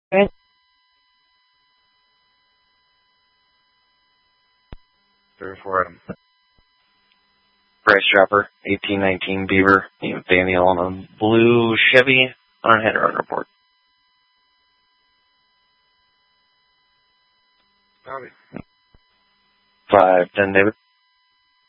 Okay. Therefore, Bryce Dropper, 1819 Beaver, Daniel on a blue Chevy on header on report. Howdy. 510 David.